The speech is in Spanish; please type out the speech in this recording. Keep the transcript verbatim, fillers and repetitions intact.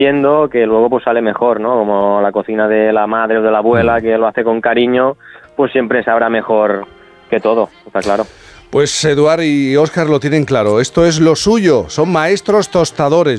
yendo, que luego pues sale mejor, ¿no? Como la cocina de la madre o de la abuela, que lo hace con cariño, pues siempre sabrá mejor que todo, está claro. Pues Eduard y Óscar lo tienen claro, esto es lo suyo, son maestros tostadores.